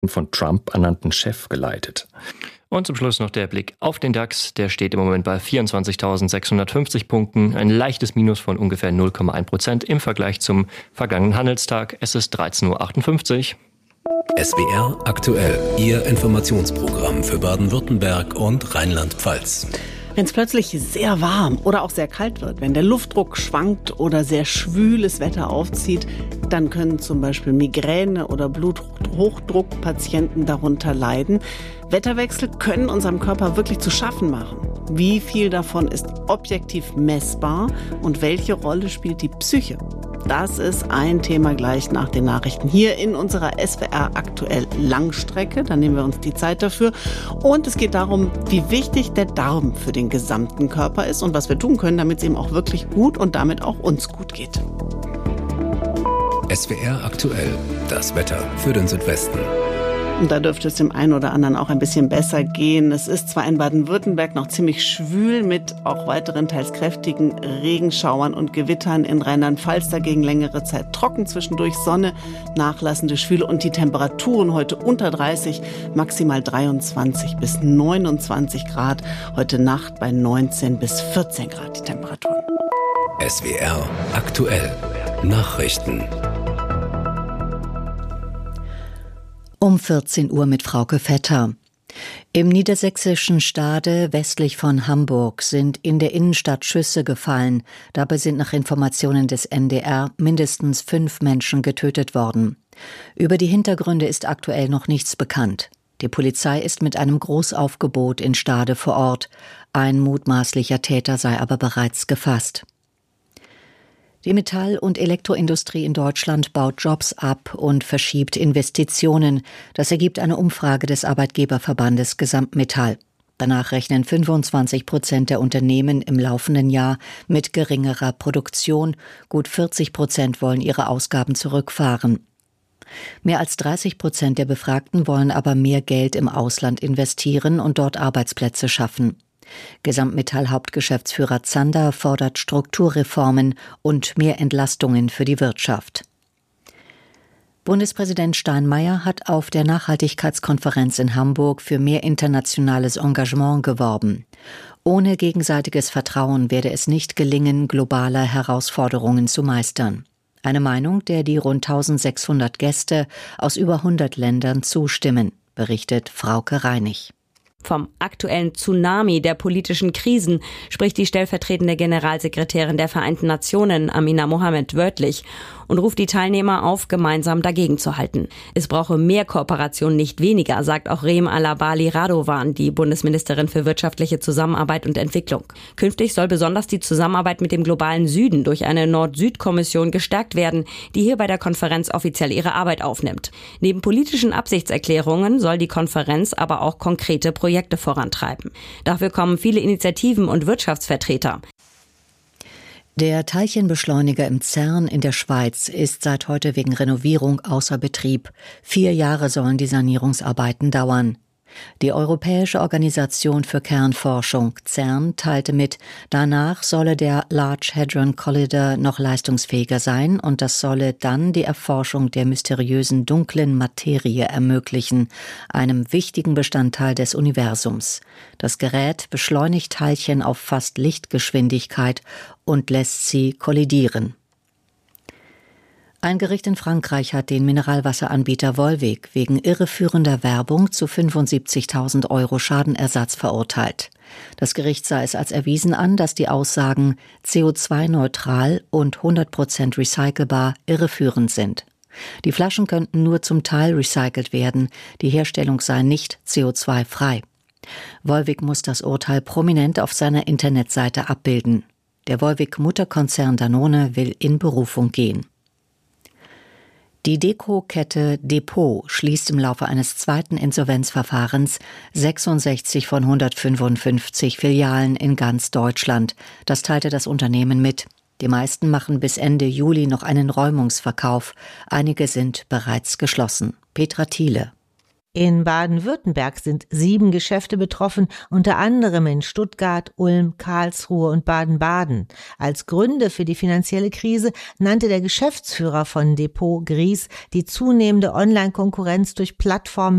von Trump ernannten Chef geleitet. Und zum Schluss noch der Blick auf den DAX. Der steht im Moment bei 24.650 Punkten. Ein leichtes Minus von ungefähr 0,1% im Vergleich zum vergangenen Handelstag. Es ist 13.58 Uhr. SWR aktuell, Ihr Informationsprogramm für Baden-Württemberg und Rheinland-Pfalz. Wenn es plötzlich sehr warm oder auch sehr kalt wird, wenn der Luftdruck schwankt oder sehr schwüles Wetter aufzieht, dann können zum Beispiel Migräne- oder Bluthochdruckpatienten darunter leiden. Wetterwechsel können unserem Körper wirklich zu schaffen machen. Wie viel davon ist objektiv messbar und welche Rolle spielt die Psyche? Das ist ein Thema gleich nach den Nachrichten hier in unserer SWR aktuell Langstrecke. Da nehmen wir uns die Zeit dafür. Und es geht darum, wie wichtig der Darm für den gesamten Körper ist und was wir tun können, damit es ihm auch wirklich gut und damit auch uns gut geht. SWR aktuell, das Wetter für den Südwesten. Und da dürfte es dem einen oder anderen auch ein bisschen besser gehen. Es ist zwar in Baden-Württemberg noch ziemlich schwül mit auch weiteren teils kräftigen Regenschauern und Gewittern. In Rheinland-Pfalz dagegen längere Zeit trocken, zwischendurch Sonne, nachlassende Schwüle und die Temperaturen heute unter 30, maximal 23 bis 29 Grad. Heute Nacht bei 19 bis 14 Grad die Temperaturen. SWR aktuell, Nachrichten. Um 14 Uhr mit Frauke Vetter. Im niedersächsischen Stade westlich von Hamburg sind in der Innenstadt Schüsse gefallen. Dabei sind nach Informationen des NDR mindestens 5 Menschen getötet worden. Über die Hintergründe ist aktuell noch nichts bekannt. Die Polizei ist mit einem Großaufgebot in Stade vor Ort. Ein mutmaßlicher Täter sei aber bereits gefasst. Die Metall- und Elektroindustrie in Deutschland baut Jobs ab und verschiebt Investitionen. Das ergibt eine Umfrage des Arbeitgeberverbandes Gesamtmetall. Danach rechnen 25% der Unternehmen im laufenden Jahr mit geringerer Produktion. Gut 40% wollen ihre Ausgaben zurückfahren. Mehr als 30% der Befragten wollen aber mehr Geld im Ausland investieren und dort Arbeitsplätze schaffen. Gesamtmetall-Hauptgeschäftsführer Zander fordert Strukturreformen und mehr Entlastungen für die Wirtschaft. Bundespräsident Steinmeier hat auf der Nachhaltigkeitskonferenz in Hamburg für mehr internationales Engagement geworben. Ohne gegenseitiges Vertrauen werde es nicht gelingen, globale Herausforderungen zu meistern. Eine Meinung, der die rund 1600 Gäste aus über 100 Ländern zustimmen, berichtet Frauke Reinig. Vom aktuellen Tsunami der politischen Krisen spricht die stellvertretende Generalsekretärin der Vereinten Nationen, Amina Mohammed, wörtlich und ruft die Teilnehmer auf, gemeinsam dagegen zu halten. Es brauche mehr Kooperation, nicht weniger, sagt auch Reem Alabali Radovan, die Bundesministerin für wirtschaftliche Zusammenarbeit und Entwicklung. Künftig soll besonders die Zusammenarbeit mit dem globalen Süden durch eine Nord-Süd-Kommission gestärkt werden, die hier bei der Konferenz offiziell ihre Arbeit aufnimmt. Neben politischen Absichtserklärungen soll die Konferenz aber auch konkrete Projekte vorantreiben. Dafür kommen viele Initiativen und Wirtschaftsvertreter. Der Teilchenbeschleuniger im CERN in der Schweiz ist seit heute wegen Renovierung außer Betrieb. 4 Jahre sollen die Sanierungsarbeiten dauern. Die Europäische Organisation für Kernforschung, CERN, teilte mit, danach solle der Large Hadron Collider noch leistungsfähiger sein und das solle dann die Erforschung der mysteriösen dunklen Materie ermöglichen, einem wichtigen Bestandteil des Universums. Das Gerät beschleunigt Teilchen auf fast Lichtgeschwindigkeit und lässt sie kollidieren. Ein Gericht in Frankreich hat den Mineralwasseranbieter Volvic wegen irreführender Werbung zu 75.000 € Schadenersatz verurteilt. Das Gericht sah es als erwiesen an, dass die Aussagen CO2-neutral und 100% recycelbar irreführend sind. Die Flaschen könnten nur zum Teil recycelt werden, die Herstellung sei nicht CO2-frei. Volvic muss das Urteil prominent auf seiner Internetseite abbilden. Der Volvic-Mutterkonzern Danone will in Berufung gehen. Die Deko-Kette Depot schließt im Laufe eines zweiten Insolvenzverfahrens 66 von 155 Filialen in ganz Deutschland. Das teilte das Unternehmen mit. Die meisten machen bis Ende Juli noch einen Räumungsverkauf. Einige sind bereits geschlossen. Petra Thiele. In Baden-Württemberg sind 7 Geschäfte betroffen, unter anderem in Stuttgart, Ulm, Karlsruhe und Baden-Baden. Als Gründe für die finanzielle Krise nannte der Geschäftsführer von Depot Gries die zunehmende Online-Konkurrenz durch Plattformen